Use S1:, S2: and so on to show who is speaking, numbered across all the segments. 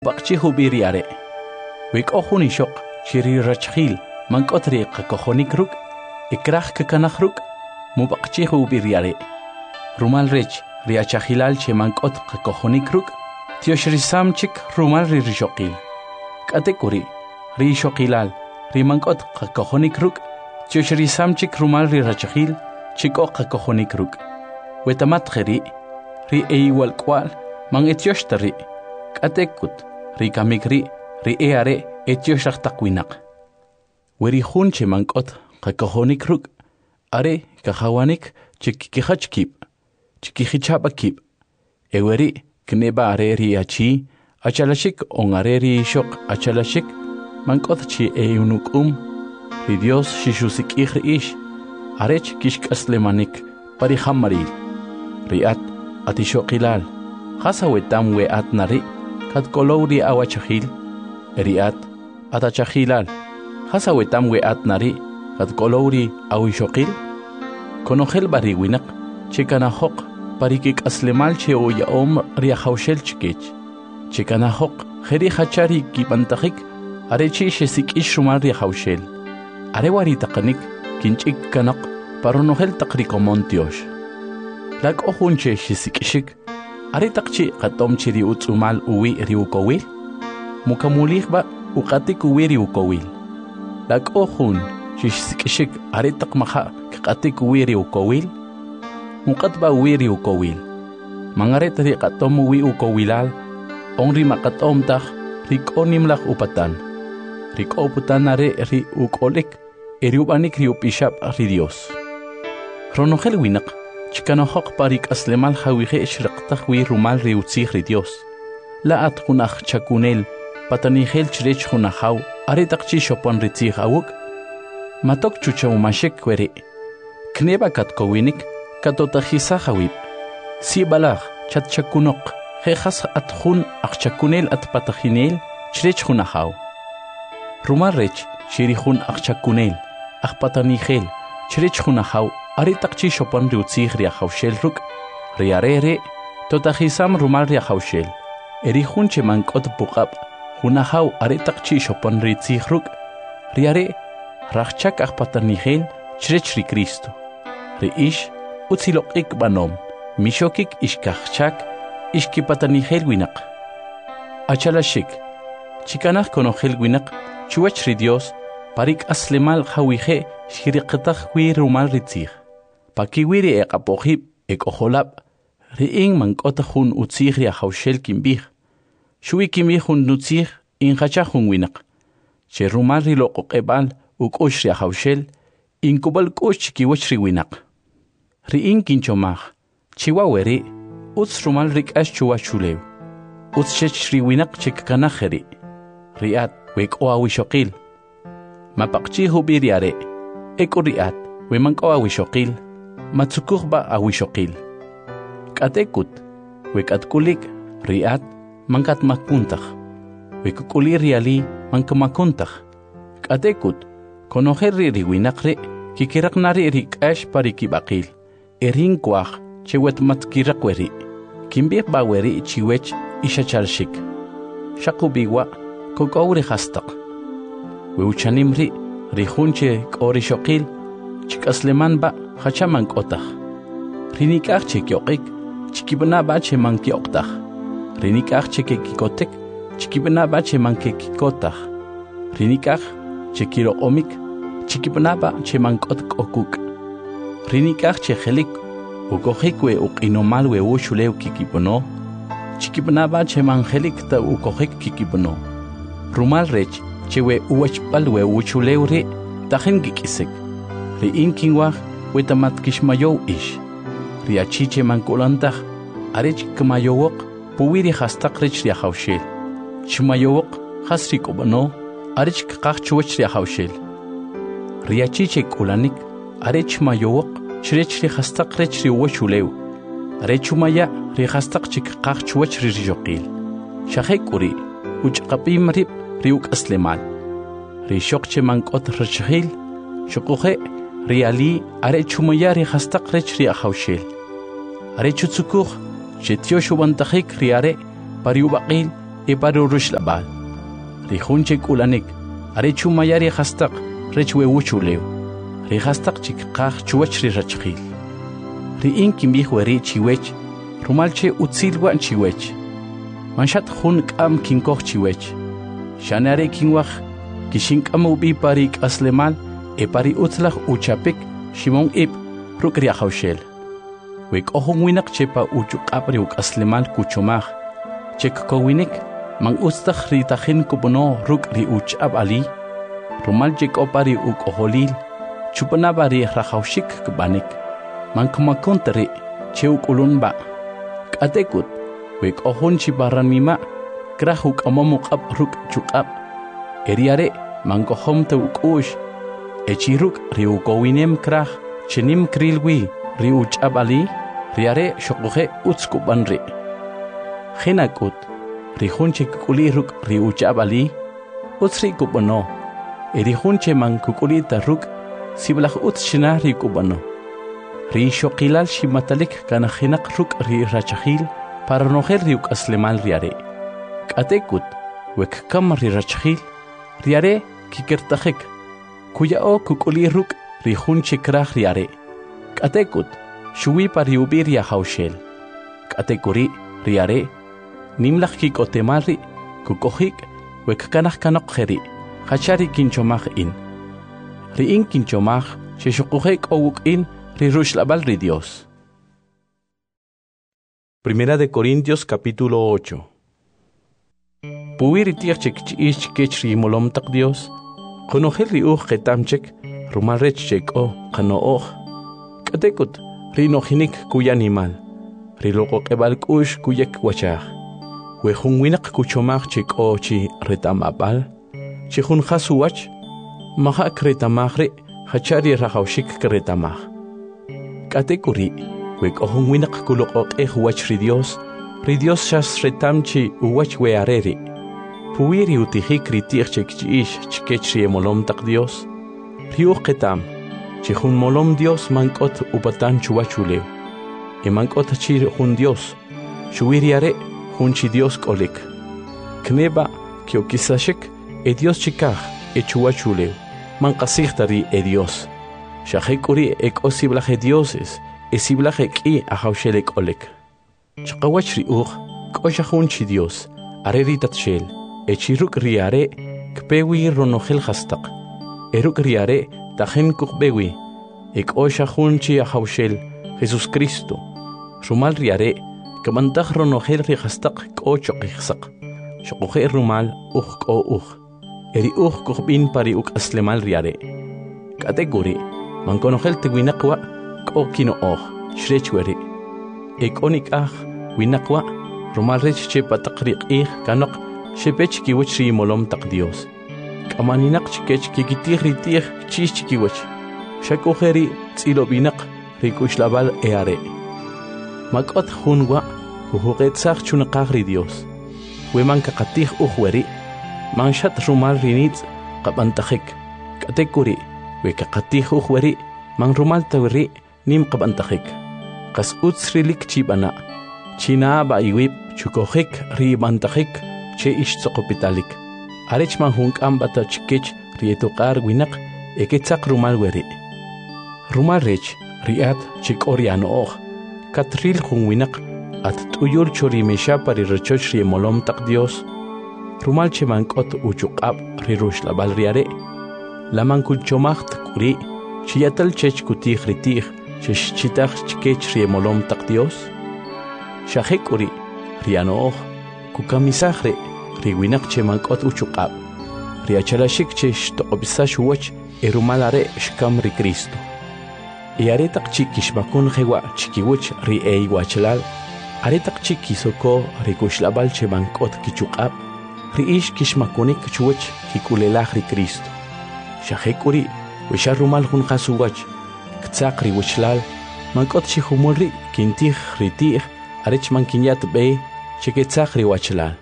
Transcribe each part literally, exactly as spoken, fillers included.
S1: Bakchi hubiri are. Wik ohuni shok, chiri rachhil, mankotri kakohonikruk, ikrach kakanachruk, mubakchi hubiri are. Rumal rech, riachahilal che mankot kakohonikruk, tioshrisam chik rumal rishokil. Katekuri, rishokilal, rimankot kakohonikruk, tioshrisam chik rumal rirachahil, chiko kakohonikruk. Wetamatri, ri eiwal kwal, mang etioshtari, katekut. Rika mikri, ri eare, etioshak takwinak. Weri hunche mankot, kakohonik ruk, are, kahawanik, chikikihachkip, chikihichapakip. Eweri, kneba areri achi, achalashik on areri shok achalashik, mankot chi eunukum, ri Dios shishusik ihri ish, arech kishkaslemanik, parihamaril. Riat, atishokilal, hasawetam we atnari, Kat kolowri awachahil, eriat, atachahilal, hasawetam we atnari, kat kolowri awishokil, konogel bariwinak, chikanahok, parikik aslemal che o yaom riahaushel chikech, chikanahok, heri hachari kipantahik, arechi shesik ishrumal riahaushel, arewari takanik, kinchik kanak, paronogel takrikomontiosh. Lag ohunche shesik ishik, Are takchi katom chiri utsumal uwi riukowil? Mukamulih ba ukatik uwi riukowil? Lag ohun shishik are takmaha katik uwi riukowil? Mukat ba uwi riukowil? Mangaret ri katom uwi ukowilal, onri makatom tak rikonim lak upatan. Rikoputan are ri ukolik, eriubanik riupishap ri Dios. Ronogel winak. Chikanohok parik aslemal hawihe ishriqtahwi rumal riutzih ri Dios. La at hunach chakunel, patanihel chirech hunahaw, aretakchi shopon ritzih awuk. Matok chuchawmashek kwere. Kneba katkowinik, katotajisa hawib. Si balach, chat chakunok, hejas at hun ach chakunel at patajinel, chirech hunahaw. Rumal rech, shirihun ach chakunel, ach patanihel, chirech hunahaw. Ari takchi shopan riutzih riahaushel ruk, riarere, totahisam rumal riahaushel. Eri hunche mankot bukab, hunahaw ari takchi shopan ritzih ruk, riare, rachak ahpatanihel, chrech ri Cristo. Riish, utzilokik banom, mishokik ishkachak, ishkipatanihel winak. Achalashik, chikanach konogel winak, chuach ri Dios, parik aslemal hawihe, shiriqtah wi rumal ritzih. Pakiwiri ek apohib ek oholab, riing mankotahun utzih riahaushel kimbih. Shui kimihun nutzih in hachahun winak. Che rumal riloko ebal uk osh riahaushel, in kubal kosh kiwach riwinak. Riing kinchomach, chiwaweri, utz rumal rik ash chuwachulew. Utz shech riwinak chikakanacheri. Riat wek oawishokil. Mapakchi hubiriare, eko riat, we manko awishokil. Matsukuh ba awishokil. Katekut, wekatkulik, riat, mangkat makuntach. Wekukuli riali, mankamakuntach. Katekut, konoheri riwinakre, kikiraknari rikash parikibakil. Erin kwach, chewet matkirakweri. Kimbih baweri chiwech ishachalshik. Shakubiwa, kokauri hastak. Weuchanimri, rihunche korishokil, chikasleman ba, hachaman kotach. Rinikach chekyokik, chikibana ba cheman kyoktach. Rinikach chekikikotek, chikibana ba cheman kekikotach. Rinikach chekiro omik, chikibana ba cheman kotek okuk. Rinikach chehelik, ukohikwe ukinomalwe ushulew kikipono. Chikibana ba cheman helik ta ukohik kikipono. Rumal rech, chewe uwachpalwe uchulewre, tajen kikisek. Riin kinwach, wetamat kishmayow ish. Riachiche mankulantach, arech kamayowok, puwiri hastak rech riahaushel. Chmayowok, hasrik obano, arech kakachwach riahaushel. Riachiche kulanik, arech mayowok, chrech rihastak rech riwashulew. Arechumaya rihastak chikakachwach rijokil. Shahekuri, uchkapim rip, riuk aslemal. Rishokche mankot rachhil, shokohe, riali are chumaya rihastak rech riahaushel. Are chutsukuh, chetio shubantahik riare, pariubakil, iparu rushlabal. Rijunchik ulanik, arechu mayari hastak, rechwe wuchuleu. Rihastak chik kach chuach rirachil. Riin kimbih weri chiwech, rumalche utsilwan chiwech. Manshat hun kam kinkoch chiwech. Shanare kinwach, kishink amubi parik aslemal, e pari utlach uchapik, shimon ip, rukria haushel. Wek ohun winak chepa uchuk apri uk aslemal kuchomach. Chek kowinik, mang ustach ritachin kubono ruk ri uchab ali. Rumal chek opari uk oholil, chupanabari rahaushik kubanik. Man kumakontari, cheuk ulunba. Katekut, wek ohun chibaran mima, krahuk amamuk ab ruk chukab. Eriare, man kohom te uk ush. Echiruk riu kowinem krah, chenim krilwi, riu uchab ali, riare shokuhe utskubanri. Hinakut, rihunche kukuliruk riu uchab ali, utsri kubano. Erihunche man kukulita ruk, siblah utshina ri kubano. Ri shokilal shimatalik kana hinak ruk ri rachahil, para noher riuk aslemal riare. Katekut, wek kam ri rachahil, riare kikertahek. Kuyao kukuliruk rihunche krah riare. Katekut, shui pariubir ya haushel. Katekuri riare, nimlach kikotemari, kukohik, wek kanach kanok heri, hachari kinchomach in. Riin kinchomach, sheshukuhek owuk in, rirushlabal ri Dios.
S2: Primera de Corintios capítulo ocho.
S1: Puwiri tiach chik kech ri molom tak Dios, konohel ri uch ketamchek, rumalrech chek o, kano och. Katekut, ri nohinik kuya animal, ri loko kebal kush kuyek wachach. Wehun winak kuchomach chek o chi retamabal, chihun khasuwach, mahak retamachri, hachari rahaushik kretamach. Katekuri, wek ohun winak kulok eh wach ri Dios, ri Dios shas retamchi uwach weareri. Puwiri utihik ri tichek chiish chikech ri molom tak Dios, ri uch ketam, chihun molom Dios mankot upatan chuachuleu. E mankot chir hun Dios, shuiriare hun chi Dios kolik. Kneba kiokisashik e Dios chikach e chuachuleu, mankasichtari e Dios. Shahekuri ek osiblaje dioses, e siblaje ki a haushelek olek. Chakawachri ur, koshahun chi Dios, areritat shel, e chiruk riare, kpewi ronohel hastak. Eruk riare, tajen kukbewi, ek oshahun chi a haushel, Jesus Cristo. Rumal riare, kamantach ronohel ri hastak kochok ihsak. Shokohe rumal uk ko uk. Eri uk kukbin pari uk aslemal riare. Kategori, man konohel te winakwa, ko kino oh, shrechweri. Ek onik ah, winakwa, rumal rech che patakrik ih kanok, shepech kiwach ri molom tak Dios. Kamaninak chikech kikitir ritir chis chikiwach. Shakoheri tsilo binak, rikushlabal eare. Makot hunwa, uhuget sak chunakagri Dios. Weman kakatih uhweri, manshat rumal rinitz, kapantakik. Katekuri, we kakatih uhweri, man rumal tawiri, nim kapantakik. Kas utsrilik chibana, china ba iwip, chukohik, ribantakik, che ish tsokopitalik. Arech man hunk ambata chikech, rietukar winak, eketsak rumal weri. Rumal rech, riat, chik oriano oh, katril hun winak, at tuyul chori mesha pari rechoch rie molom tak Dios. Rumal che mankot uchukab rirush la balriare. La mankulchomacht kuri, chiatal chech kutih ritih, chesh chitach chikech rie molom tak Dios. Shahek uri, riano oh, kukamisahre, riwinak che mankot uchukab. Riachalashik chesh toqobisash wach, erumalare shkam ri Cristo. Y aretak chikish makun hewa chikiwich ri ei wachlal, aretak chikisoko rikushlabal che mankot kichukab, ri ish kishmakunik chuwich kikulelach ri Cristo. Shahekuri, wisharumal hun khasuwach, ktsak ri wichlal, mankot chihumulri, kintih ritih, arech mankinyat be, chiketsak ri wachlal.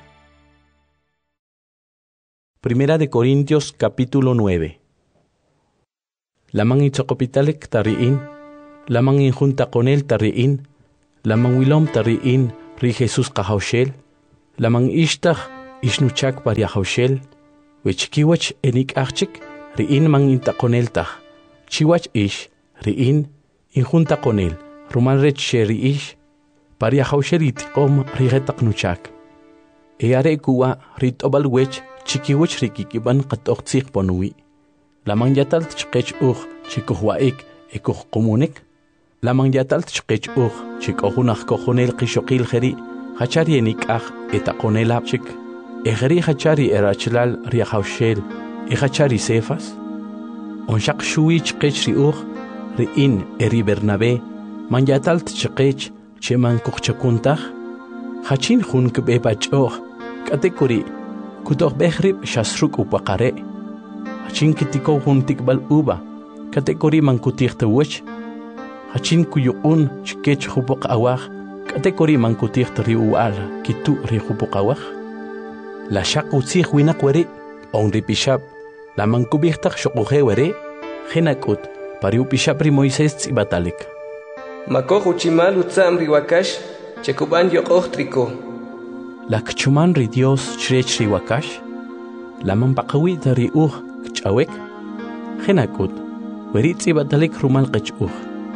S2: Primera de Corintios capítulo nueve.
S1: Lamang itzokopitalik tariin, lamang injunta con él tariin, lamang wilom tariin ri Jesus kahaushel, lamang ishtach ishnuchak paria haushel, wechkiwach enik achik, riin man intaqoneltaj, chiwach ish, riin, injunta konel, rumalrech sheri ish, paria haushel itiqom rigetaqnuchak. Eare kuwa ritobal wech, chikiwach rikikiban qatoqtsik ponui. Lamang yatal tchqech uj, chikuhwaik, ekuh komunik. Lamang yatal tchqech uj, chikohunach kohonel qishokil jeri, hachari enikaj etaqonel apchik. Ejeri hachari erachlal riahaushel, ejachari sefas. Onshaq shui chqech ri uj, riin eri Bernabé, man yatal tchqech, cheman kuchchakuntaj. Hachin jun kbebach uj, katekuri, kutoh behrib shasruk upaqare. Hachin kitiko jun tikbal uba, katekuri man kutikta wech. Hachin kuyuun chkech hupok awaj, katekuri man kutikta ri ual, kitu ri hupok awaj. La shaq utsih winak weri, on ri pishab, la man kubihtak shokuhe weri, jenakut, pari upishab ri Moisés tsibatalik.
S3: Makoh uchimal utsam ri wakash, chekuban yokoh triko.
S1: La kchuman ri Dios chrech ri wakash, la man pakawit ri uj kchawek, jenakut, weri tsibatalik rumal qech uj.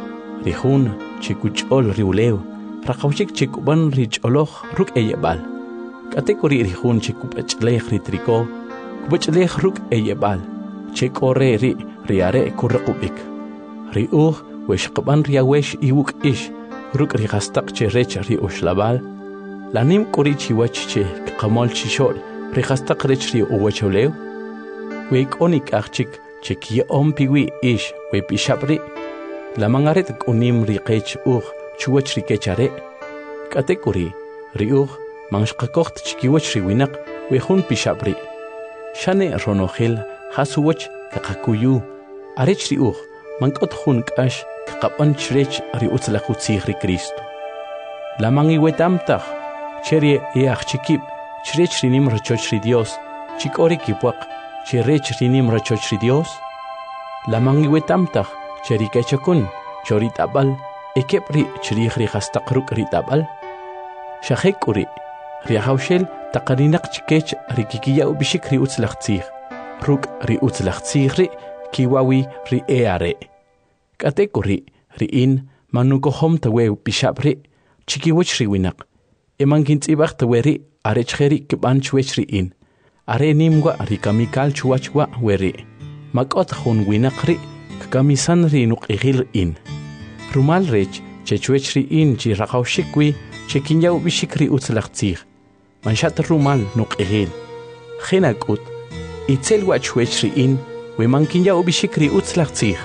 S1: Rihun, chikuchol ri uleo, rakawchik chikuban ri choloh ruk eyebal. Katekuri rihun chikupachlej ri triko, kupachlej ruk eyebal, chekore ri riare kurrekubik. Ri uj weshqaban ri awesh iwuk ish, ruk ri gastak cherech ri ushlabal, lanim kuri chiwach che kamol chishol, ri gastak rech ri uwacholeo. Weik onik achik chekie ompiwi ish, we pishabri, la mangaret kunim ri qech uj chuwach ri kechare. Katekuri ri uj manshqakoht chikiwach ri winak we jun pishabri. Shane ronojel hasuwach kaqakuyu arech ri uj mankot jun k'ax kaqapan chrech ri utzlajutzij ri Cristo. La mangiwetamtaj cherie eaj chikib chrech rinim rachoch ri Dios chikori kipwaq cherech rinim rachoch ri Dios. La mangiwetamtaj cheri kechakun choritabal ekepri chrij ri hastaqruk ri tabal. Shahekuri riahaushel taqarinak chikech ri kikiya ubishik ri utzlajtzij ruk ri utzlajtzij ri kiwawi ri eare. Katekuri ri in manukohom tawe pishabri chikiwach ri winak emankintzibaj taweri arechjeri kiban chwech ri in are nimwa ri kamikal chuachwa weri makot jun winak ri kamisan ri nuqihil in rumal rech chechwech ri in chi raqawshikwi chekinyaw bishik ri utzlajtzij manshat rumal nuqihil jenakut itzel wachwech ri in we mankinyaw bishik ri utzlajtzij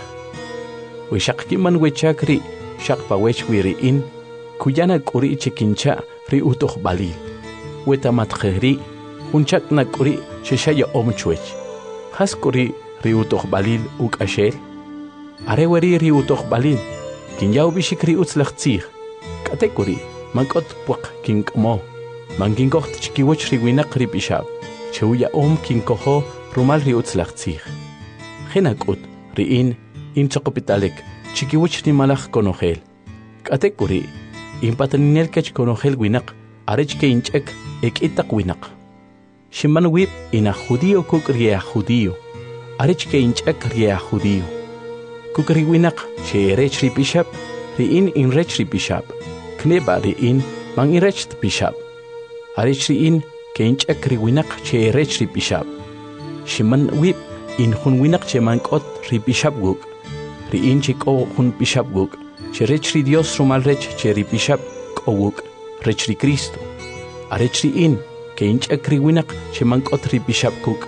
S1: we shaqkiman wechak ri shaqpa wech wi in kuyana kuri chekincha ri utuj balil we tamatjeri hunchak na kuri cheshaya omchwech has kuri ri utuj balil ukashel are weri ri utuj balil kinyaw bishik ri utzlajtzij katekuri mankot puq kinkmo mankinkoht chikiwach ri winak ri pishab cheuya om kinkoho rumal ri utzlajtzij jenakut ri in inchaqopitalik chikiwach ri malaj konojel katekuri impatanil kech konojel winak arech ke inchak ekitaq winak shiman wib ina judío kuk ria judío arech ke inchak ria judío kuk ri winak che erech ri pishab ri in inrech ri pishab kneba ri in man irech pishab arech ri in ke inchak ri winak che erech ri pishab shiman wib in jun winak che mankot ri pishab guk ri in chiko jun pishab guk che rech ri Dios rumal rech che ri pishab kowuk rech ri Cristo arech ri in ke inchak ri winak che mankot ri pishab kuk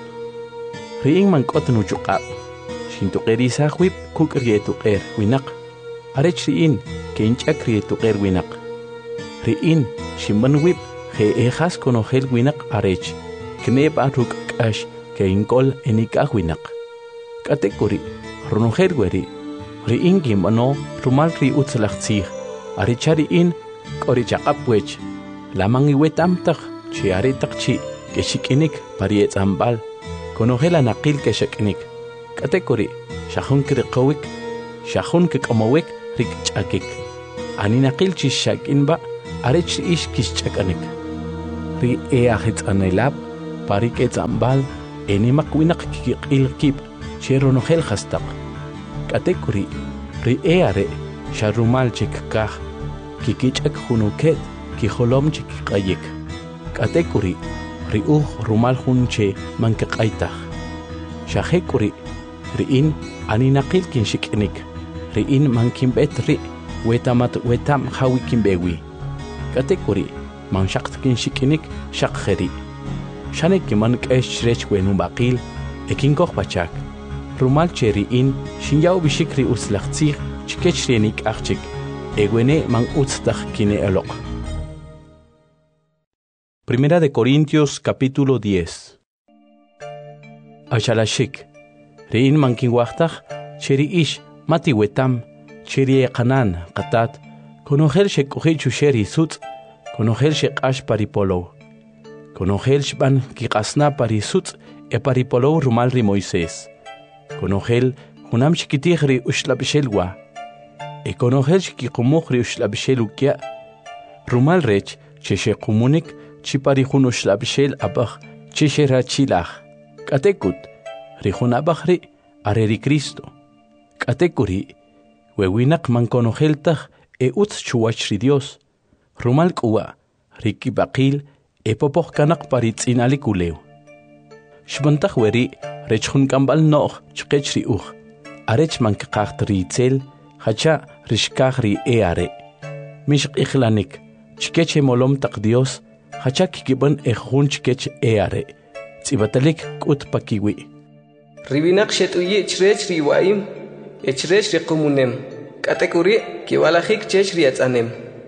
S1: ri in mankot nuchuqab shintuqeri sahwib kuk ri etuqer winak arech ri in ke inchak ri etuqer winak ri in shiman wib he ejas konojel winak arech kneb aruk kash ke inkol enikaj winak katekuri ronojel weri ri in gimano rumal ri utzlajtzij arichari in kori chaqapwech lamangi wetamtaj chi aritaqchi ke shikinik pari etzambal konojela naqil ke shikinik katekuri shahun kriqowik shahun kqamowik rik chakik ani naqil chi shakinba arich ish kish chakanik ri e ahitz anelab parik etzambal enimak winak kikil kip chero nohel hastak katekuri ri eare sharumal chik kah kikichak hunuket ki holom chik qayek katekuri ri uh rumal hunche mankaqaitah shahekuri ri in aninaqil kin shiknik ri in mankimbet ri wetamat wetam hawi kimbewi katekuri man shaqt kin shiknik shaqkheri shanek man kesh rech wenu baqil ekin koch pachak rumal cheri in shinyaw bishikri uslaqtsi chikechrenik achik egwene man utstakh kine eloq.
S2: Primera de Corintios capítulo diez.
S1: Ashalashik rein mankin waqtaq cheri ish mati wetam cheri qanan qatat konogel shekuhi chusheri sut konogel shekash paripolo konogel shban kiqasna parisut e paripolo rumal ri Moisés konogel hunam shikitihri ushlabshelwa e konogel shikikumukhri ushlabshelukia rumal rech cheshe kumunik chipari hun ushlabshel abakh cheshe rachilach katekut rihun abakhri areri Cristo katekuri wewinak man konogeltach e uts chuachri Dios rumal kuwa riki baqil e popoch kanak paritz inalikuleu shbantach weri rechun kambal noch chqechri uch arech man kaqachtri tsel hacha rishkachri eare mish ikhlanik chkeche molom taq Dios hacha kikiban e khun chkech eare tsibatalik kut pakiwi
S3: ribinak shetuyi chrech riwaim echrech riqumunem katekuri kiwalajik chech riatzanem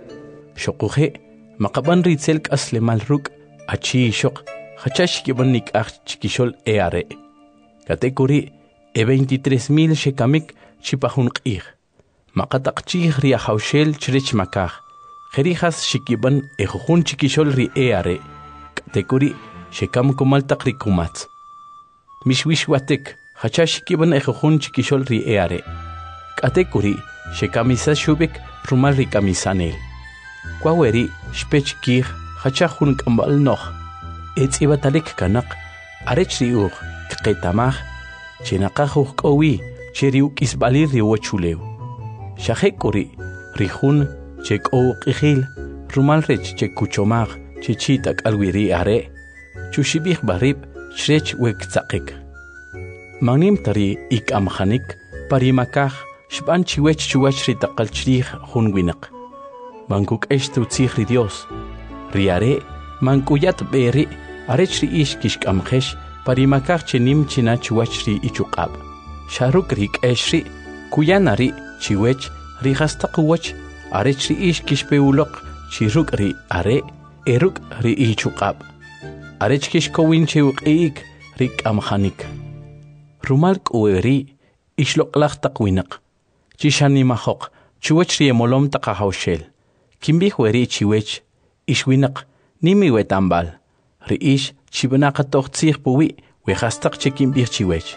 S1: shoquhe maqaban ritzel kaslemal ruk achi shoq hacha kiban nikach chikishol eare katekuri e veintitrés mil shekamik chipahun qih maqataqchih ri haushel chrech makaj Gerijas shikiban e khun chikishol ri eare katekuri shekam kumal taqrikumat mishwish watek hacha shikiban e khun chikishol ri eare katekuri shekamisa shubik rumal ri kamisanel kwaweri shpech kih hacha khun kambal noh etsibatalik kanak arech ri ug qetamaj chinaqajuj qowi cheriuk isbalir ri wachuleu shahekuri ri khun chek o qihil rumal rech chek kuchomag chichitak alwiri are chushibih barib shrech wek tsaqik manim tari ik amkhanik parimakaj shban chiwech chuwach ri taqalchrih hunwinak mankuk estu tsikhri Dios riare mankuyat beri arech ri ish kishkamkhesh parimakaj chenim china chuwach ri ichuqab sharuk rik eshri kuyanari chiwech ri hastaqwach arech ri ish kishpeuloq chiruk ri are eruk ri ichuqab arech kishkowin cheuqik rik amkhanik rumal kuweri ishloqlaq taqwinaq chishani mahoq chuwech ri molom taqahawshel kimbih weri chiwech ishwinaq nimi wetambal ri ish chibnaqa toqtsih puwi wehastaq chikimbih chiwech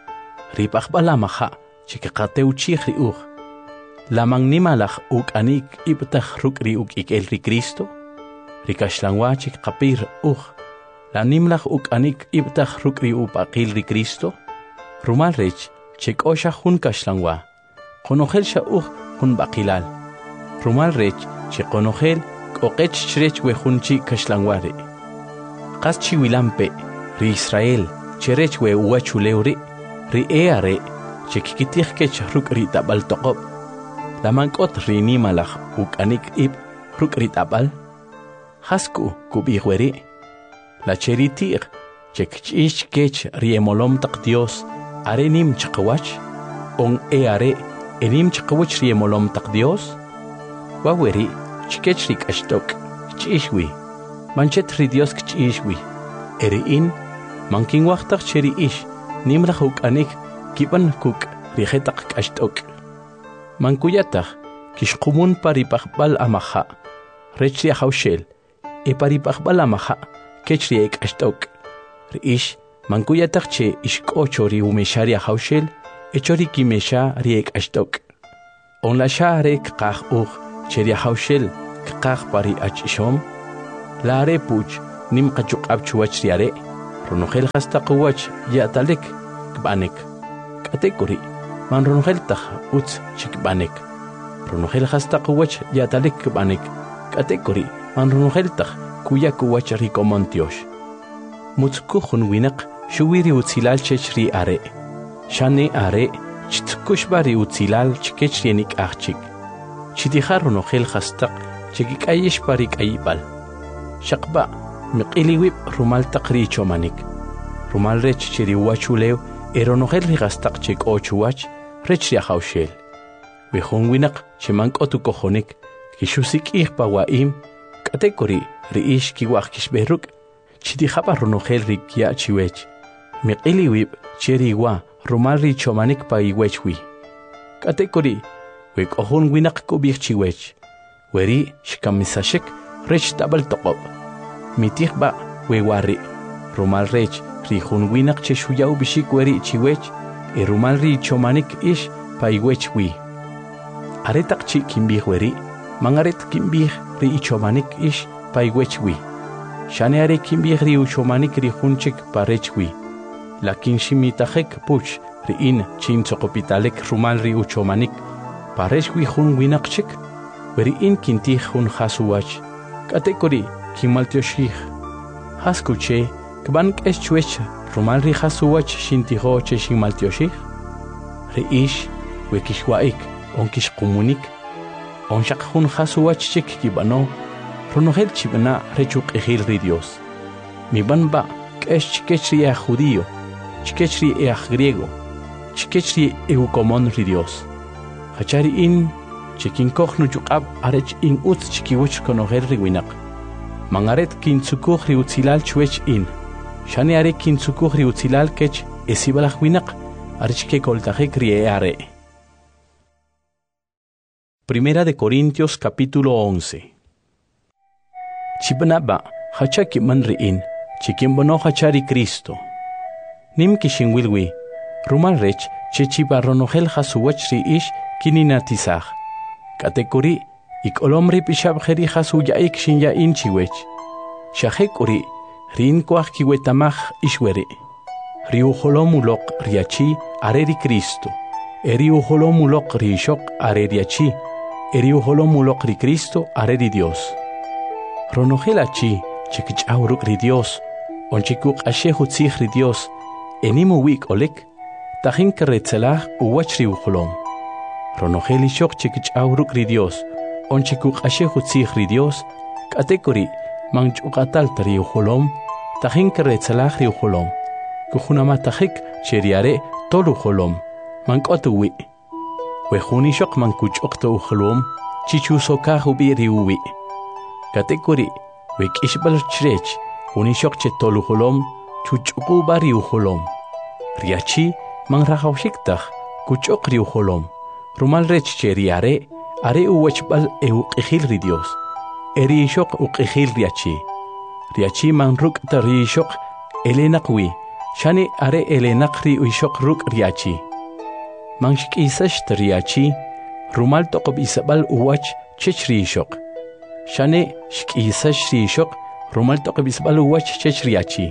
S1: ri paqbala maha chikaqateu chih ri uj la magnimalaj uk anik ibtaj rukri uk ikel ri Cristo rikashlanwachik qapir uj la nimlaj uk anik ibtaj rukri upaqil ri Cristo rumal rech chekosha hun kashlanwa qonogel sha uj hun baqilal rumal rech cheqonogel qoqech chrech we hunchi kashlanware qaschi wilampe ri Israel cherech we uachuleuri ri eare chekikitij kech rukri tabal toqob la mankot rini malaj ukanik ib rukri tabal hasku kubihweri la cheritir chekchish kech riemolom taq Dios arenim chaqwach on eare enim chaqwach riemolom taq Dios waweri chkech rik ashtok chishwi manchet ri Dios chishwi erein mankin waqtaq cheri ish nimlaj ukanik kiban kuk rihetaq ashtok mankuyataq kishqumun paripaqbal amaja rechri hawshel e paripaqbal amaja kechri ekashtok riish mankuyataq che ishk'ocho ri umesharia hawshel echori kimesha ri ekashtok on la share qaq uj cheri hawshel qaq pari achishom la re puch nim qachuqab chuwach riare ronogel hasta quwach ya talek kbanek katekuri man ronogel tah uts chikbanek ronogel hasta quwach ya talek kbanek katekuri man ronogel tah kuya quwach rikomontiosh mutku khun winak shuwiri utzilal chechri are shane are chitkushbari utzilal chikechrienik achik chidihar ronogel hasta chikikayish parik ayibal shaqba miqiliwib rumal taqri chomanik rumal rech chiri wachulew eronogel rigastaq chik ochuwach rech riahawshel bejun winaq chimank otu kojonik kishusik ihpa waim katekori riish kiwaq kishberuk chidihaba ronogel rikia chiwech miqiliwib chiri wa rumal ri chomanik pa iwechwi katekori wek ohun winaq kubik chiwech weri shkamisashik rech tabal toqob mitihba wewari rumal rech ri hun winak che shuyaw bishik weri chiwech e rumal ri chomanik ish pa iwech wi aretak chi kimbih weri mangaret kimbih ri chomanik ish pa iwech wi shane are kimbih ri chomanik ri hunchik pa rech wi lakin shimitajek puch ri in chin sokopitalek rumal ri chomanik pa rech wi hun winak chik weri in kintih hun hasuwach katekori kimaltioshih haskuche kban k'eschwech rumal ri hasuwach shintijo che shimaltioshih reish wekishwaik onkish komunik onshaq hun hasuwach chik kibano ronogel chibna rechuk ejil ri Dios mi banba k'esch chikechri a judío chikechri a griego chikechri eukomon ri Dios hachari in chikin kochnu yuqab arech in ut chikiwich konogel ri winaq mangaret kin tsukuj ri utzilal chwech in shani are kin tsukuj ri utzilal kech esibalaj winaq arech ke koltajek ri are.
S2: Primera de Corintios capítulo once.
S1: Chibnaba hachaki man ri in chikin bono hachari Cristo nim kishin wilwi rumal rech chechiba ronogel hasuwach ri ish kininatizaj katekuri ik olomri pishab kheri khasu yaik shin ya in chiwech shahekuri rin kwach kiwetamaj ishwere riu holomulok riachi areri Cristo eriu holomulok rishok areriachi eriu holomulok ri Cristo areri Dios ronogelachi chikichawruk ri Dios onchikuk ashehu tzij ri Dios enimu wik olek tajin keretzelaj uwach ri uholom ronogeli shok chikichawruk ri Dios onchikuk ashehu tzij ri Dios katekori manchuqatal tari uholom tajin keretzelaj ri uholom kujunamatahik cheriare tolu uholom mankotu wi wejuni shok mankuchokto uholom chichusokaj ubi ri uwi katekori wekishbal chrech huni shok che tolu uholom chuchuku bari uholom riachi manrajawshiktaj kuchok ri uholom rumal rech cheriare are uwechbal euqijil ri Dios eri shok uqijil riachi riachi manruk tari shok elenaqwi shani are elenaq ri uishok ruk riachi manshkisash riachi rumal toqob isabal uwach chechri shok shani shkisash ri shok rumal toqob isabal uwach chechriachi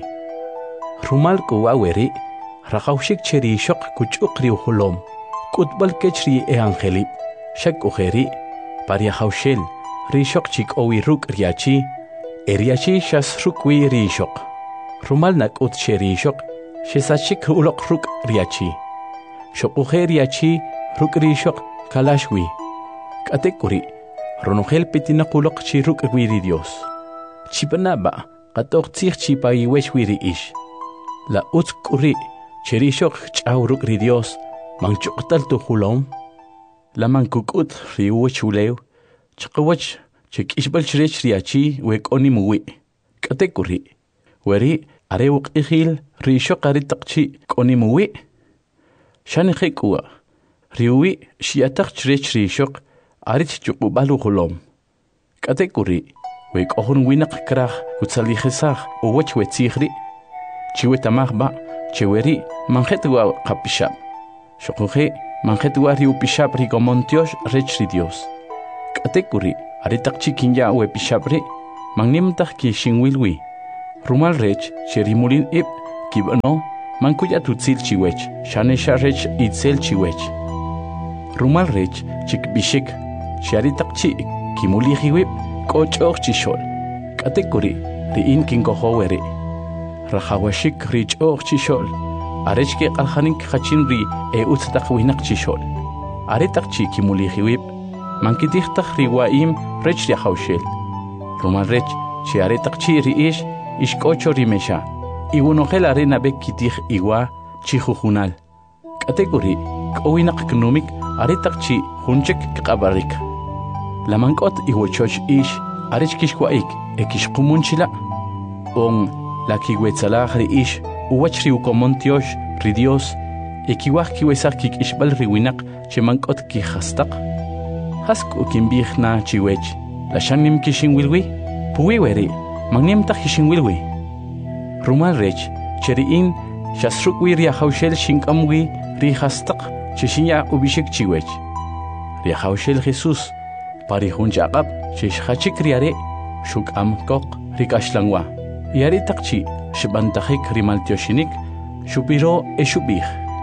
S1: rumal kuwaweri raqawshik cheri shok kuchuk ri uholom kutbal kechri e angeli shak ujeri pariahawshel rishok chik owi ruk riachi eriachi shas rukwi rishok rumal nakut sherishok shesachik ulok ruk riachi shok ujer riachi ruk rishok kalashwi katekuri ronogel pitinakulok chi ruk wiri Dios chipanaba qatok tzij chi payiwesh wiri ish la utkuri cherishok chaw ruk ri Dios manchuqtal tu hulom la mankukut riu chulew chqawach chikishbal chrech riachi wekoni muwi katekuri weri areu qihil risho qari taqchi koni muwi shani khikwa riwi shiataq chrech rishok arich chuqbalu hulom katekuri wekohun winaq kraj kutsalijesaj uwach wetzihri chiwetamajba cheweri manjetwa qapishab shokuje manjetwa riu pishab rigomontiosh rech ri Dios katekuri aritaq chikinya we pishabri magnimtaj ki shinwilwi rumal rech cherimulin ib kibano mankuya tutsil chiwech shanesha rech itzel chiwech rumal rech chik bishik sharitakchi kimulihiwip kochok chishol katekuri riin kinkohoweri rahawashik richoch chishol arechke qalhanik khachinri e utstaqwinak chishol aretakchi kimulihiwip mankitihtaj riwaim rech riahawshel rumal rech chi aretakchi riish ishkocho rimesha iwunohel arena bek kitij iwa chijujunal katekuri k'owinak knumik aretakchi junchek kqabarik lamankot iwochoch ish arechkishwaik ekishqumunchila on lakiwetsalah riish uwach riukomontiosh ri Dios ekiwaj kiwesaj kik'ishb'al riwinaq chemank'ot kijastaq jasku kinb'ijna chiwech laxanim kixinwilwi puwiweri magniemtaj kixinwilwi rumal rech cheri'in xasruk'wi riajawxel xink'amwi rijastaq chixinya ubixik chiwech riajawxel Jesús parijun ch'aq'ab' xixjachik riare xuk'am koq rik'axlanwa yaritaqchi xib'antajik rimaltioxinik xupiro e xub'ij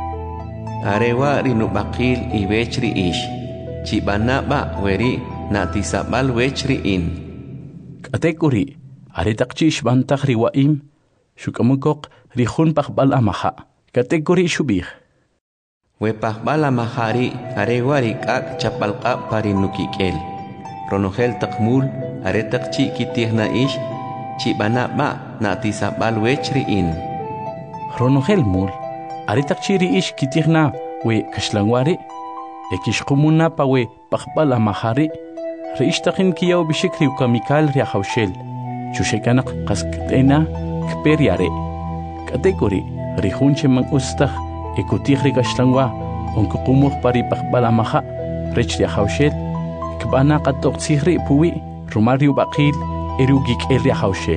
S4: arewa rinub'aqil iwech ri'ix chib'anab'a weri na'tisab'al wech ri'in
S1: k'atek'uri aretaqchi xb'antaj riwa'im xuk'amukoq rijun pajb'al amaja k'atek'uri xub'ij
S4: we pajb'al amajari arewa rik'ak' chapalq'ab' parinukik'el ronojel taqmul aretaqchi kitijna ix chib'anab'a na'tisab'al wech ri'in
S1: ronojel mul aretaqchi ri'ix kitijna we kaxlanwari ekixqumuna pa we pajb'al amajari ri'ixtaqin kiyaw bixik riukamikal riajawxel chuxekanaq qask't'ena k'periare k'atek'uri rijun cheman ustaj ekutij rikaxlanwa onkuqumuj pari pajb'al amaja rech riajawxel kb'ana qat'oqtzij ri' puwi rumal riub'aqil eriukik'el riajawxel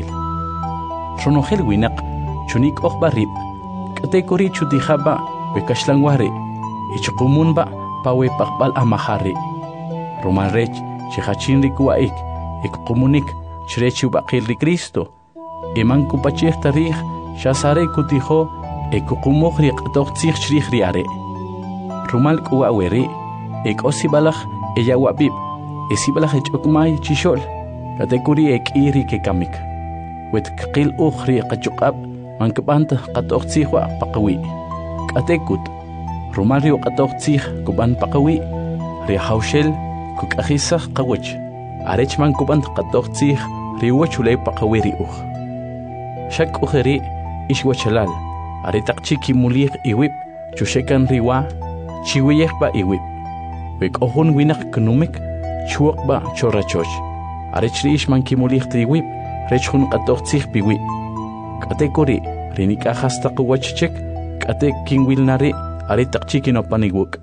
S1: ronojel winaq chunik'ojb'a rib' k'atek'uri chutijab'a we kaxlanwa ri' ichqumunb'a pa we pajb'al amaja ri' rumal rech chijachin rikuwa'ik ekqumunik chrech ub'aqil ri Cristo eman kupachij tarij xasare kutijo ekuqumuj ri q'at'oqtzij chrij riare rumal k'uwa weri ek'osib'alaj eyawa'b'ib' esib'alaj ech'okmay chixol k'atek'uri ek'i ri kekamik wetkqil uj ri qachuq'ab' mankb'ant qat'oqtzij wa' paqawi' k'atek'ut rumal ri q'at'oqtzij kub'an paqawi' riajawxel kuk'ajisaj qawach arech mankub'ant qat'oqtzij riwach ulay paqawi' ri uj xak'ujeri ixwachalal aretaqchi kimulij iwib' chuxekan riwa chiwiyejb'a iwib' wek'ojun winaq knumik chuwaqb'a chorachoch arech ri'ix mankimulij tiwib' rech jun qat'oqtzij piwi' k'atek'uri rinik'ajastaq wach chek k'atek kinwilnari aretaqchi kinopaniwuk'.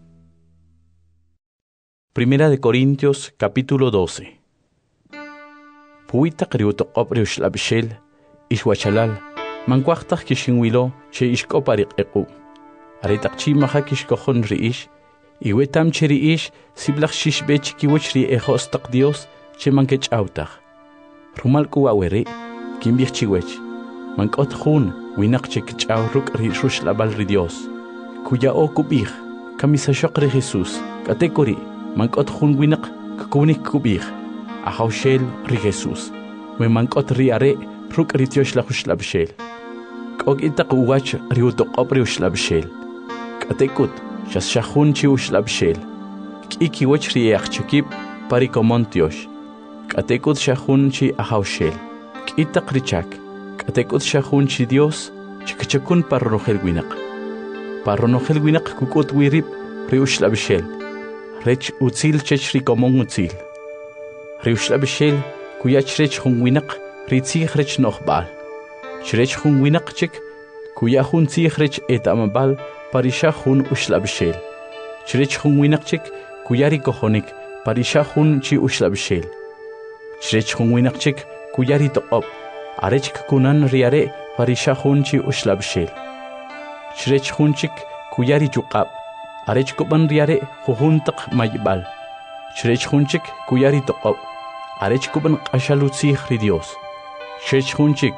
S2: Primera de Corintios capítulo doce. Puitaq riutoqob riuxlab'xel ixwachalal mankuajtaj kixinwilo che ixk'opariq'equ aretaqchi maja kixkojon ri'ix iwetam che ri'ix siblaj xixb'e chikiwach ri'ejostaq Dios che mankech'awtaj rumal k'uwa weri kinb'ij chiwech mank'ot jun winaq che kich'aw ruk' ri ruxlab'al ri Dios kuya'o kub'ij kamisaxoq ri Jesús k'atek'uri mank'ot jun winaq kkunik kub'ij ajawxel ri Jesús we mank'ot ri are ruk' ri tioxlaj uxlab'xel k'ok itaq uwach ri utoqob' ri uxlab'xel k'atek'ut xasxajun chi uxlab'xel k'i kiwach ri eajchikib' pari komon tiox k'atek'ut xajun chi ajawxel k'itaq ri chak k'atek'ut xajun chi Dios chikachakun pa ronojel winaq pa ronojel winaq kuk'ut wi rib' ri uxlab'xel rech utzil chech ri komon utzil ri uxlab'xel kuyach rech jun winaq ri tzij rech no'jb'al chrech jun winaq chik kuya jun tzij rech eta'mab'al parixa jun uxlab'xel chrech jun winaq chik kuya ri kojonik parixa jun chi uxlab'xel chrech jun winaq chik kuya ri toq'ob' arech kkunan ri are parixa jun chi uxlab'xel chrech jun chik kuya ri chuq'ab' arech kub'an ri are jujuntaq mayb'al chrech jun chik kuya ri toq'ob' arech kub'an q'axal utzij ri Dios chrech jun chik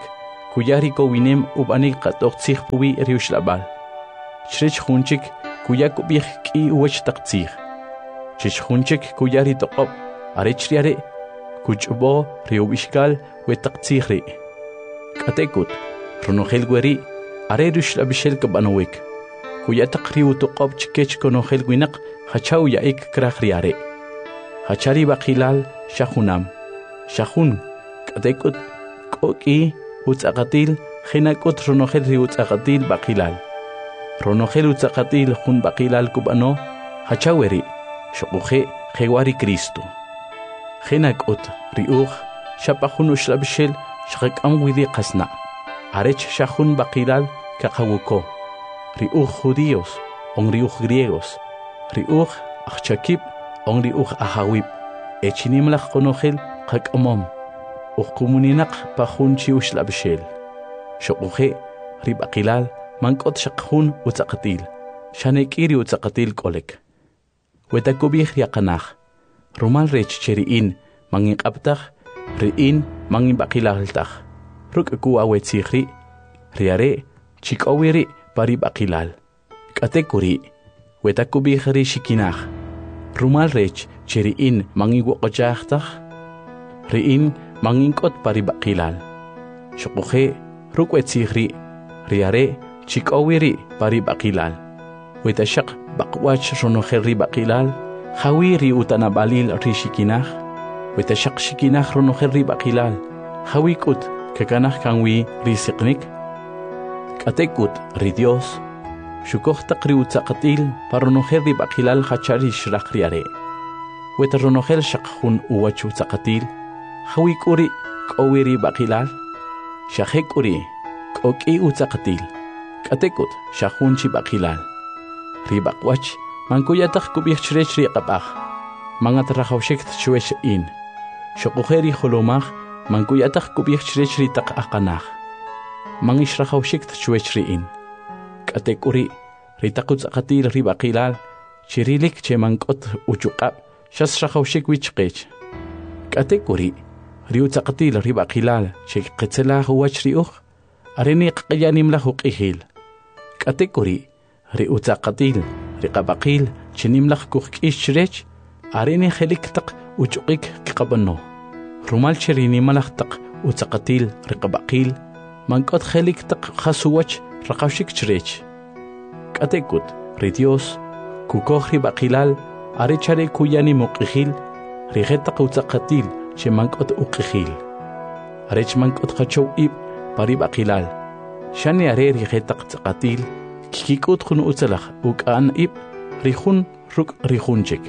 S2: kuyari ko winem ubanik qatok tsih puwi riushlabal. Chrech hunchik kuyak ubih ki uwech taktsih. Chich hunchik kuyari toqop arechriare kuchbo riubishkal we taktsih ri. Katekut ronogel gweri are riushlabishel kabanowik. Kuyatak riu toqop chikech konogel winak hachau yaik krachriare. Hachari bakilal shahunam. Shahun katekut koki utzaqatil khinakut ronogel ri utzaqatil bakilal. Ronogel utzaqatil hun bakilal kubano hachaweri shoquje khewari Cristo. Khinakut riuj shapahun ushlabshel shaqam widi qasna. Arech shahun bakilal kakawuko. Riuj judíos on riuj griegos. Riuj achakib on riuj ahawib. Echinimlach konogel qakamom. Uqumuninaq pahunchi ushlabshel. Shoquje ribaqilal mankot shaqhun utzaqatil. Shanekiri utzaqatil kolek. Wetakubih yaqanaj. Rumal rech cheriin mangin qabtaj riin mangin baqilaltaj. Ruk ku awetzihri riare chikowiri pari baqilal. Katekuri wetakubih ri shikinaj. Rumal rech cheriin mangin woqojajtaj riin mangin kot pari baqilal. Shoquje ruk wetzihri riare chikowiri pari baqilal. Wetashaq baqwach ronogel ri baqilal. Hawiri utanabalil rishikinaj. Wetashaq shikinaj ronogel ri baqilal. Hawikut kakanaj kanwi risiqnik. Katekut ri Dios. Shukoj taqri utzaqatil paronogel ri baqilal hachari shraqriare. Weta ronogel shaqhun uwach utzaqatil. Hawikuri kowiri baqilal. Shahekuri koki utzaqatil. Katekut shahunchi baqilal. Ri baqwach mankuyatak kubih chrech ri qabaj. Mangat rahawshik tchuesh in. Shoqujeri holomaj mankuyatak kubih chrech ri taq aqanaj. Mangish rahawshik tchuesh ri in. Katekuri ri taqutz aqatil ri baqilal. Chirilik che mankot uchuqab shas rahawshik wichqech. Katekuri ri utzaqatil ri baqilal che qetzela huwach ri uj. Areni qyanim la huqihil. Katekuri ri utzaqatil riqabaqil chinimlaq kuqk'ish chrech arini khelik taq uchuqik qabano rumal cherini malaq taq utzaqatil riqabaqil mankot khelik taq khasuwach raqawshik chrech katekut ri Dios kukoj ri baqilal ari chare kuyani muqihil rigetaq utzaqatil che mankot uqihil arech mankot khachow ib pari baqilal shani are rigetaq tzaqatil kikut khun utzalaj ukan ib rihun ruk rihunchik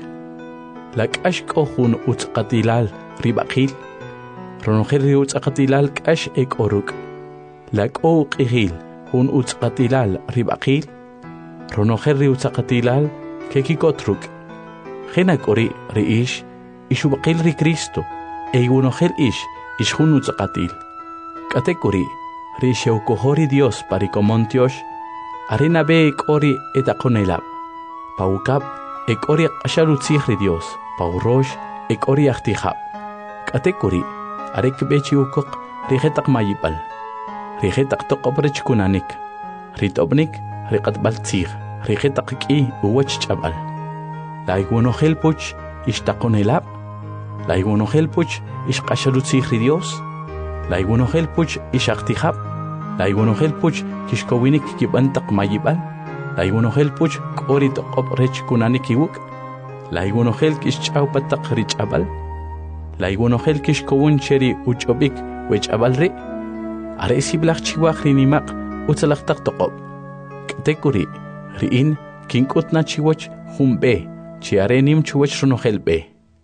S2: lakash kohun utzqatilal ribaqil ronogel ri utzqatilal kash ek oruk lako qihil hun utzqatilal ribaqil ronogel ri utzqatilal kekikotruk khina kori riish ishubaqil ri Cristo eyunogel ish ishun utzqatil katekuri ri shaukohori Dios parikomontiosh Arena be ekori etakonelab. Paukab ekori ashalutzihri Dios. Paurosh ekori achtihab. Katekuri arek bechi ukok rigetak mayipal. Rigetak tokobrech kunanik. Ritobnik riqat baltzih. Rigetak ki uwach chabal. Laiguno helpuch ishtakonelab. Laiguno helpuch ishqashalutzihri Dios. Laiguno helpuch ishachtihab. Laiguno helpuch kishkowinik kibantaq mayibal. Laiguno helpuch qori toqop rech kunanik iwuk. Laiguno hel kishchaw pataq richabal. Laiguno hel kishkowun cheri uchobik wechabal ri. Are siblaq chiwaq rinimaq utzalaqtaq toqop. Katekuri riin kinkutna chiwach humbe chiarenim chiwach ronogel be.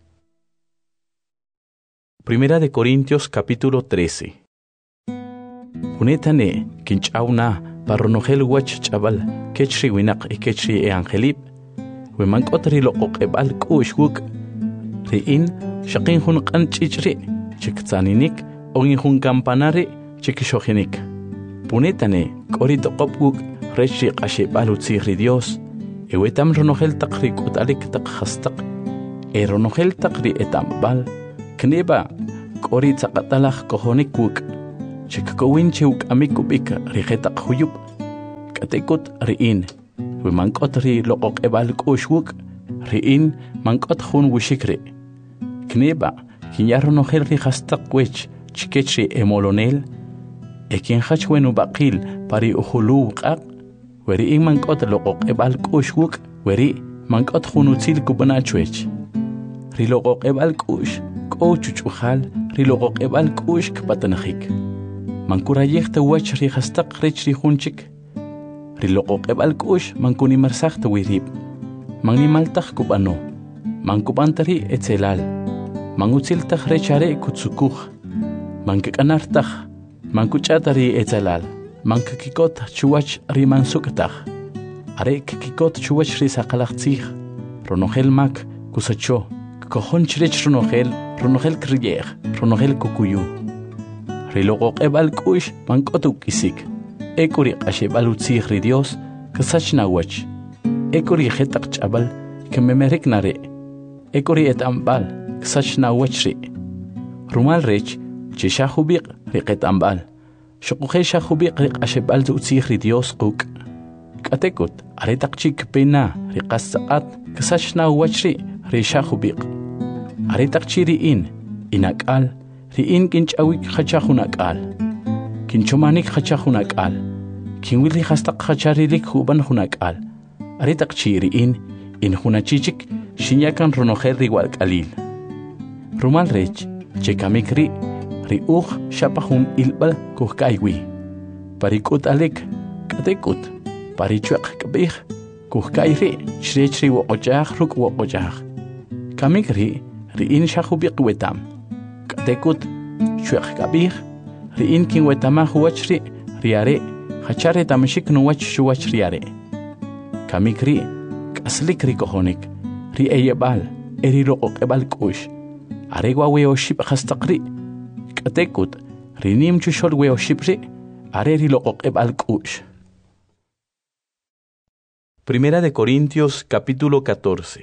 S2: Primera de Corintios capítulo trece. Unetane kinchauna paronogel wach chabal kechri winak e kechri e angelib we mankotri loqoq ebal kushguk riin shaqin hun qanchichri chiktsaninik ogin hun campanare chikishogenik punetane qori toqopguk rechi qashe balutziri Dios e wetam ronogel taqri kutalik taq khastaq e ronogel taqri etambal kneba qori tsaqatalaj kohonikuk chikakowin che uk'amik kub'ik rijetaq juyub k'atekut ri'in wi mank'ot ri loqoq'eb'al k'u'x wuk' ri'in mank'ot jun wixik ri' kneba kinyaj ronojel ri jastaq wech chikech ri emolonel e kinjach wen ub'aqil pari ujuluw q'aq we ri'in mank'ot loqoq'eb'al k'u'x wuk' we ri' mank'ot jun utzil kub'na' chwech ri loqoq'eb'al k'u'x k'o chuch'ujal ri loqoq'eb'al k'u'x kpatanajik mankurayej tawach ri jastaq rech ri junchik ri loqoq'eb'al k'u'x mankunimarsaj tawirib mannimaltaj kub'ano mankub'antari etzelal mangutziltaj rech are kutzukuj mankik'anartaj mankuch'atari etzalal mankikikot chuwach ri mansuk'taj are kikikot chuwach ri saqalaj tzij ronojel mak kusacho kojon chirech ronojel ronojel kriyej ronojel kukuyu ri loqoq'eb'al k'u'x mank'ot uk'isik ek'u ri q'axeb'al utzij ri Dios kasach nawach ek'u ri jetaq ch'ab'al kememerik nare' ek'u ri et'amb'al kasach nawach ri' rumal rech che xajubiq ri qet'amb'al xoq'uje xajubiq ri q'axeb'al utzij ri Dios quk' k'atekut are taq chik pena ri qas tz'aqat kasach nawach ri' ri xajubiq are taq chi ri'in inak'al ri'in kinch'awik jacha jun ak'al kinchomanik jacha jun ak'al kinwil ri jastaq jacha rilik jub'an jun ak'al are taq chi ri'in in jun achichik xinyakan ronojel ri walk'alil rumal rech che kamik ri' ri uj xapa jun ilb'al kujk'aywi pari k'ut'alik k'atekut pari chweq k'b'ij kujk'ay ri' chirech ri woq'och'aj ruk' woq'och'aj kamik ri' ri'in xajubiq wetam k'atekut chweq k'ab'ij ri'in kinwetamaj wach ri' ri are jacha retamxik nuwach xuwach ri are kamik ri' k'aslik ri kojonik ri eyeb'al e ri loqoq'eb'al k'u'x are wa weoxib' jastaq ri' k'atekut ri nim chuxol weoxib' ri' are ri loqoq'eb'al k'u'x.
S1: Primera de Corintios capítulo catorce.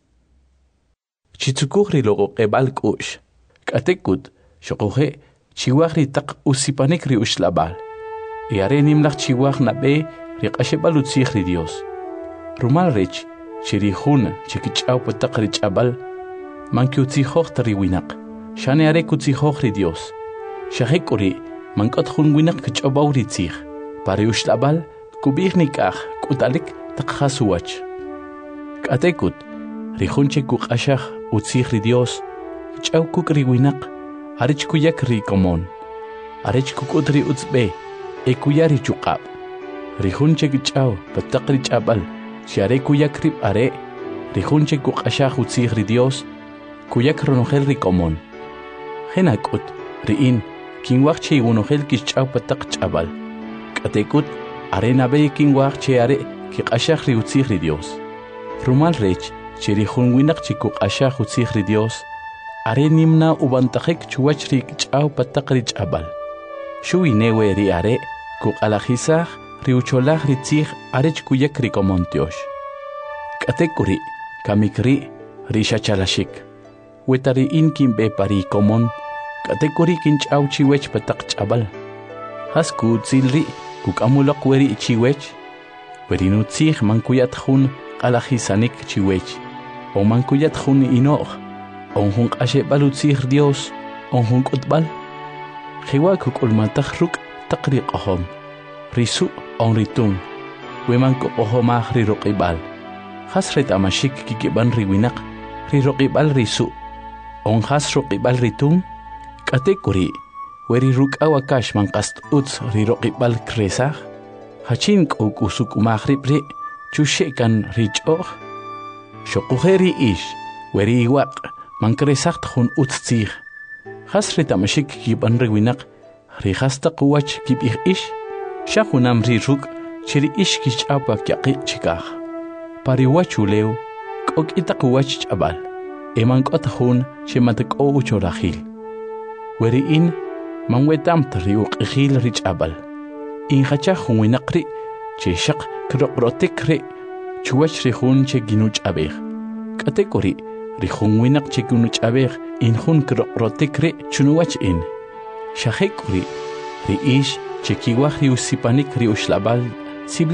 S1: Chitzukuj ri loqoq'eb'al k'u'x k'atekut xoquje chiwaj ri taq usipanik ri uxlab'al y are nimlaj chiwaj nab'e ri q'axeb'al utzij ri Dios rumal rech chi ri jun chikich'aw pa taq ri ch'ab'al mankiutzijoj ta ri winaq xane are kutzijoj ri Dios xajek'u ri mank'ot jun winaq kich'ob'aw ri tzij pa ri uxlab'al kub'ij nik'aj k'ut'alik taq jasuwach k'atekut ri jun che kuq'axaj utzij ri Dios kich'aw kuk' ri winaq arech kuyak ri komon arech kuk'ut ri utzb'e e kuya ri chuq'ab' ri jun che kich'aw pa taq ri ch'ab'al si are kuyak rib' are ri jun che kuq'axaj utzij ri Dios kuyak ronojel ri komon jena k'ut ri'in kinwaj che iwonojel kixch'aw pa taq ch'ab'al k'atekut are nab'e kinwaj che are kiq'axaj ri utzij ri Dios rumal rech che ri jun winaq che kuq'axaj utzij ri Dios are nimna ubantajek chuwach ri ch'aw pa taq ri ch'ab'al xuwinewe ri are kuq'alajisaj ri ucholaj ri tzij arech kuyak ri komon tyox k'atek'u ri kamik ri ri xachalaxik weta ri'in kinb'e pa ri komon k'atek'u ri kinch'aw chiwech pa taq ch'ab'al jas ku'utzil ri kuk'amulaq we ri chiwech we ri nutzij mankuyat jun q'alajisanik chiwech o mankuyat jun ino'j on jun q'axeb'al utzij Dios on jun k'utb'al jewa' kuk'ulmantaj ruk' taq ri q'ojom ri su' on ri tum we mankuq'ojomaj ri roq'ib'al jas ret'amaxik kikib'an ri winaq ri roq'ib'al ri su' on jas roq'ib'al ri tum k'atek'u ri we ri ruk'aw akax manqast utz ri roq'ib'al kresaj jachin k'o k'usuk'umaj rib' ri' chuxe'kan ri ch'o'j xoquje ri ix we ri iwaq mankresaj jun utz tzij jas ret'amaxik kikib'an ri winaq ri jas taq wach kib'ij ix xa junam ri ruk' chi ri ix kixch'aw pa kyaqi' chikaj pa ri wach ulew k'o k'itaq wach ch'ab'al e mank'ot jun che matk'o uchorajil we ri'in manwetamt ri uq'ijil ri ch'ab'al injachaj jun winaq ri' che xaq kiroq'rotik ri' chuwach ri jun che kinuch'ab'ej k'atek'u ri' ri jun winaq che kinuch'ab'ej in jun kiroq'rotik ri' chunuwach in xajek'u ri'
S2: ri ish che kiwaj ri usipanik ri uxlabal